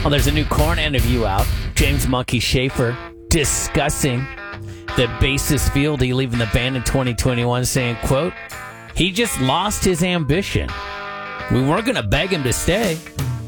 Well, there's a new Korn interview out. James Monkey Schaefer discussing the bassist Fieldy leaving the band in 2021, saying, quote, "He just lost his ambition. We weren't going to beg him to stay.